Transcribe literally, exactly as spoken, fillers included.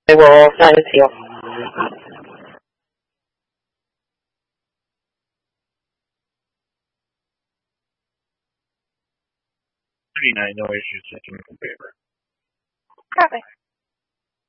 I will send it to you. thirty-nine, no issues, checking from paper. Copy.